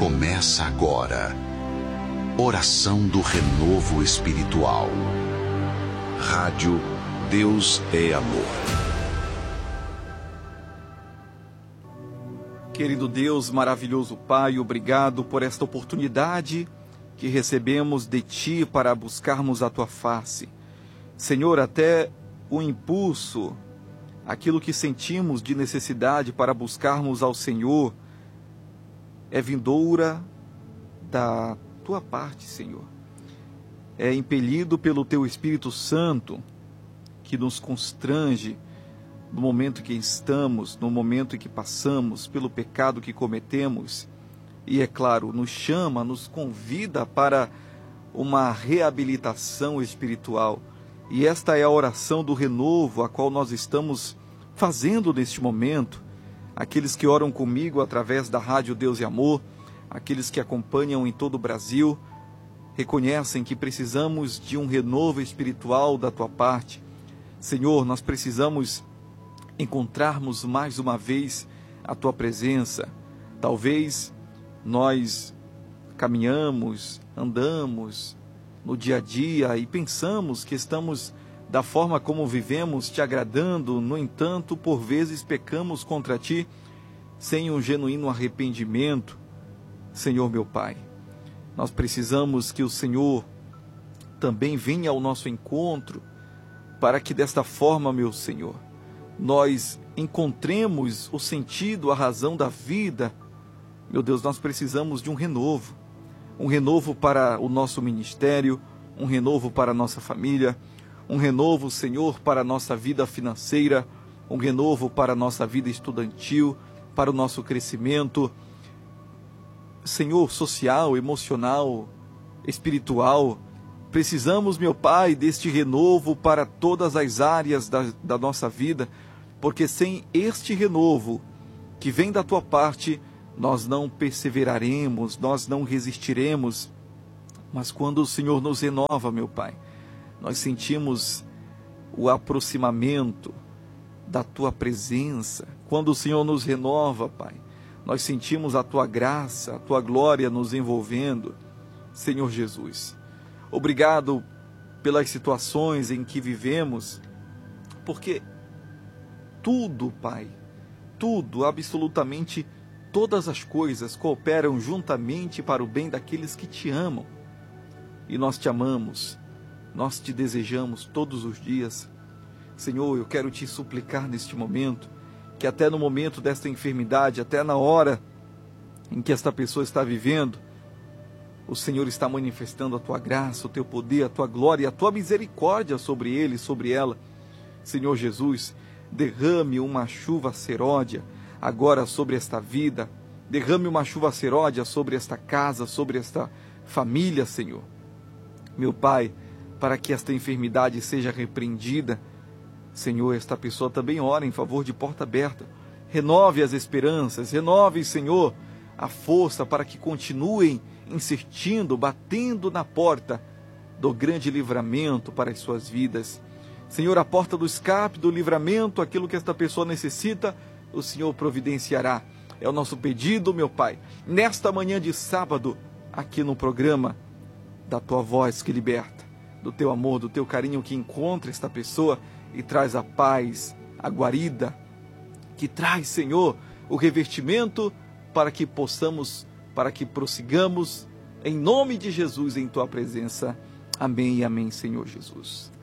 Começa agora. Oração do Renovo Espiritual. Rádio Deus é Amor. Querido Deus, maravilhoso Pai, obrigado por esta oportunidade que recebemos de Ti para buscarmos a Tua face. Senhor, até o impulso, aquilo que sentimos de necessidade para buscarmos ao Senhor, é vindoura da Tua parte, Senhor. É impelido pelo Teu Espírito Santo, que nos constrange no momento que estamos, no momento em que passamos, pelo pecado que cometemos. E, é claro, nos chama, nos convida para uma reabilitação espiritual. E esta é a oração do renovo, a qual nós estamos fazendo neste momento. Aqueles que oram comigo através da Rádio Deus e Amor, aqueles que acompanham em todo o Brasil, reconhecem que precisamos de um renovo espiritual da Tua parte. Senhor, nós precisamos encontrarmos mais uma vez a Tua presença. Talvez nós caminhamos, andamos no dia a dia e pensamos que estamos da forma como vivemos Te agradando, no entanto, por vezes pecamos contra Ti sem um genuíno arrependimento. Senhor meu Pai, nós precisamos que o Senhor também venha ao nosso encontro, para que desta forma, meu Senhor, nós encontremos o sentido, a razão da vida. Meu Deus, nós precisamos de um renovo para o nosso ministério, um renovo para a nossa família, um renovo, Senhor, para a nossa vida financeira, um renovo para a nossa vida estudantil, para o nosso crescimento, Senhor, social, emocional, espiritual. Precisamos, meu Pai, deste renovo para todas as áreas da nossa vida, porque sem este renovo que vem da Tua parte, nós não perseveraremos, nós não resistiremos. Mas quando o Senhor nos renova, meu Pai, nós sentimos o aproximamento da Tua presença. Quando o Senhor nos renova, Pai, nós sentimos a Tua graça, a Tua glória nos envolvendo. Senhor Jesus, obrigado pelas situações em que vivemos, porque tudo, Pai, tudo, absolutamente todas as coisas cooperam juntamente para o bem daqueles que Te amam. E nós Te amamos, nós Te desejamos todos os dias. Senhor, eu quero Te suplicar neste momento, que até no momento desta enfermidade, até na hora em que esta pessoa está vivendo, o Senhor está manifestando a Tua graça, o Teu poder, a Tua glória, a Tua misericórdia sobre ele, sobre ela. Senhor Jesus, derrame uma chuva seródia agora sobre esta vida, derrame uma chuva seródia sobre esta casa, sobre esta família, Senhor. Meu Pai, para que esta enfermidade seja repreendida, Senhor, esta pessoa também ora em favor de Porta Aberta. Renove as esperanças, renove, Senhor, a força para que continuem insistindo, batendo na porta do grande livramento para as suas vidas. Senhor, a porta do escape, do livramento, aquilo que esta pessoa necessita, o Senhor providenciará. É o nosso pedido, meu Pai, nesta manhã de sábado, aqui no programa da Tua Voz que Liberta, do Teu amor, do Teu carinho que encontra esta pessoa e traz a paz, a guarida, que traz, Senhor, o revestimento para que possamos, para que prossigamos, em nome de Jesus, em Tua presença. Amém e amém, Senhor Jesus.